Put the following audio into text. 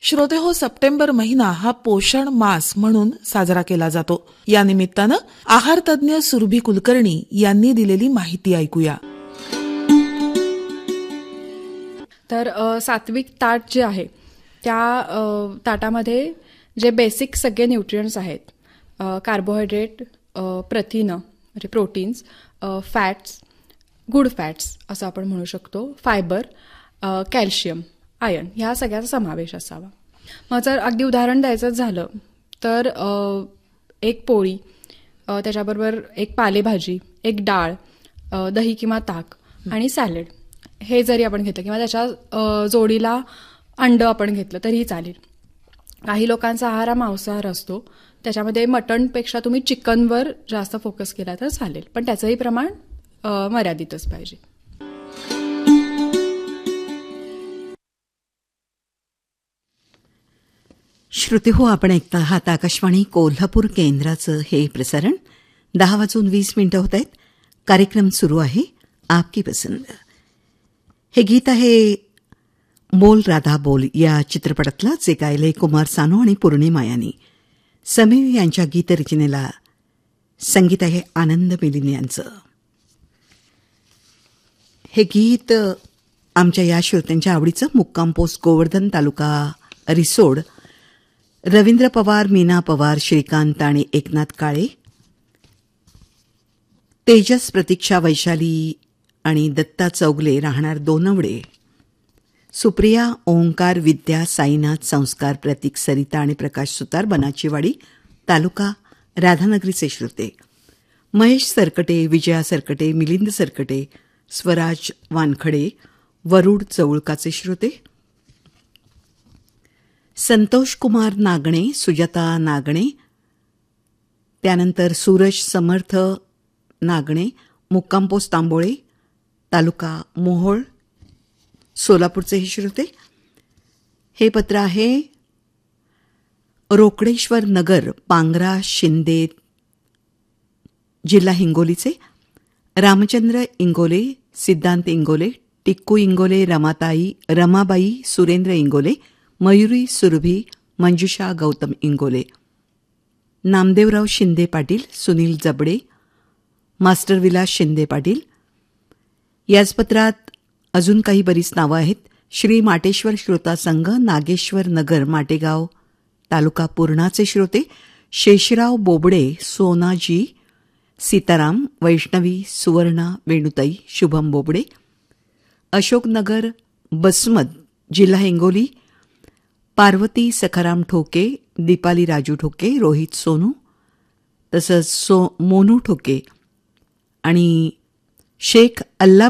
श्रोते हो, सप्टेंबर महिना हा पोषण मास म्हणून साजरा केला जातो. या निमित्तानं आहार तज्ज्ञ सुरभी कुलकर्णी यांनी दिलेली माहिती ऐकूया. तर सात्विक ताट जे आहे त्या ताटामध्ये जे बेसिक सगळे न्यूट्रिएंट्स आहेत, कार्बोहायड्रेट, प्रथिनं म्हणजे प्रोटीन्स, फॅट्स, गुड फॅट्स असं आपण म्हणू शकतो, फायबर, कॅल्शियम, आयर्न ह्या सगळ्याचा समावेश असावा. मग जर अगदी उदाहरण द्यायचं झालं तर एक पोळी, त्याच्याबरोबर एक पालेभाजी, एक डाळ, दही किंवा ताक आणि सॅलड हे जरी आपण घेतलं किंवा त्याच्या जोडीला अंड आपण घेतलं तरीही चालेल. काही लोकांचा आहार हा मांसाहार असतो, त्याच्यामध्ये मटणपेक्षा तुम्ही चिकनवर जास्त फोकस केला तर चालेल, पण त्याचंही प्रमाण मर्यादितच पाहिजे. श्रोते हो, आपण ऐकता आहात आकाशवाणी कोल्हापूर केंद्राचं हे प्रसारण. 10:20 होत आहेत. कार्यक्रम सुरू आहे आपकी पसंद. हे गीत आहे बोल राधा बोल या चित्रपटातलं, जे गायले कुमार सानू आणि पूर्णिमा यांनी. समीर यांच्या गीतरचनेला संगीत आहे आनंद मिलिंद यांचं. हे गीत आमच्या या श्रोत्यांच्या आवडीचं. मुक्काम पोस्ट गोवर्धन, तालुका रिसोड. रवींद्र पवार, मीना पवार, श्रीकांत आणि एकनाथ काळे, तेजस, प्रतीक्षा, वैशाली आणि दत्ता चौगले राहणार दोनवडे, सुप्रिया, ओंकार, विद्या, साईनाथ, संस्कार, प्रतीक, सरिता आणि प्रकाश सुतार, बनाचीवाडी, तालुका राधानगरीचे श्रोते. महेश सरकटे, विजया सरकटे, मिलिंद सरकटे, स्वराज वानखडे, वरुड चौळकाचे श्रोते. संतोष कुमार नागणे, सुजाता नागणे, त्यानंतर सूरज समर्थ नागणे, मुक्काम पोस्ट तांबोळे, तालुका मोहोळ, सोलापूरचे हे श्रोते. हे पत्र आहे रोकडेश्वर नगर, पांगरा शिंदे, जिल्हा हिंगोलीचे. रामचंद्र इंगोले, सिद्धांत इंगोले, टिक्कू इंगोले, रमाबाई सुरेंद्र इंगोले, मयुरी सुरभी, मंजुषा गौतम इंगोले, नामदेवराव शिंदे पाटील, सुनील जबडे, मास्टर विलास शिंदे पाटील. याच पत्रात अजून काही बरीच नावं आहेत. श्री माटेश्वर श्रोता संघ, नागेश्वर नगर, माटेगाव, तालुका पूर्णाचे श्रोते. शेषराव बोबडे, सोनाजी, सीताराम, वैष्णवी, सुवर्णा, वेणुताई, शुभम बोबडे. अशोकनगर, बसमत, जिल्हा हिंगोली. पार्वती सखाराम ठोके, दीपाली राजू ठोके, रोहित सोनू, तसंच मोनू ठोके आणि शेख अल्ला